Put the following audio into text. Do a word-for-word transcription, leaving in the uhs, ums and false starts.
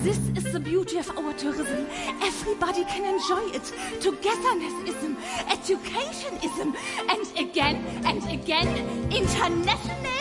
This is the beauty of our tourism. Everybody can enjoy it. Togethernessism, educationism, and again and again, international